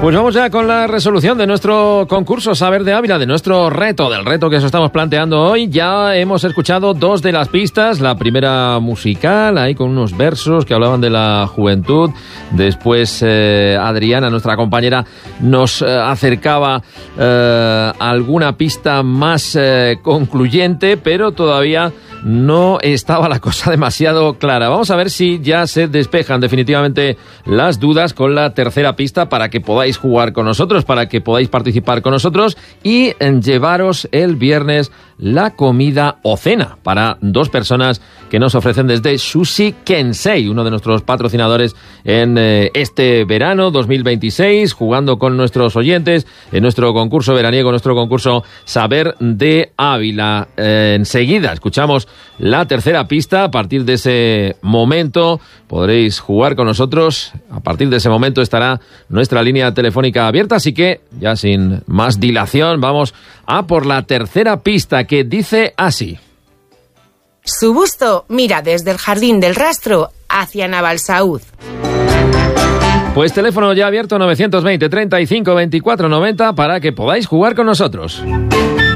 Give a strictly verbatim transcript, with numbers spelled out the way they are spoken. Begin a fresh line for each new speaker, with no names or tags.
Pues vamos ya con la resolución de nuestro concurso Saber de Ávila, de nuestro reto, del reto que os estamos planteando hoy. Ya hemos escuchado dos de las pistas, la primera musical, ahí con unos versos que hablaban de la juventud. Después eh, Adriana, nuestra compañera, nos eh, acercaba eh, alguna pista más eh, concluyente, pero todavía no estaba la cosa demasiado clara. Vamos a ver si ya se despejan definitivamente las dudas con la tercera pista para que podáis jugar con nosotros, para que podáis participar con nosotros y llevaros el viernes la comida o cena para dos personas que nos ofrecen desde Sushi Kensei, uno de nuestros patrocinadores en eh, este verano dos mil veintiséis, jugando con nuestros oyentes en nuestro concurso veraniego, nuestro concurso Saber de Ávila. Eh, enseguida escuchamos la tercera pista. A partir de ese momento podréis jugar con nosotros. A partir de ese momento estará nuestra línea telefónica abierta, así que ya sin más dilación vamos a por la tercera pista, que dice así.
Su busto mira desde el Jardín del Rastro hacia Navalsaúd.
Pues teléfono ya abierto novecientos veinte, treinta y cinco, veinticuatro, noventa para que podáis jugar con nosotros.